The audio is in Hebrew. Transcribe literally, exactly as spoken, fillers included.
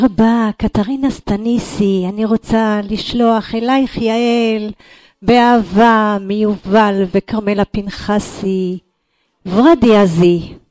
רבה, קטרינה סטניסי, אני רוצה לשלוח אלייך יעל, באהבה מיובל וקרמלה פנחסי, ורדי עזי.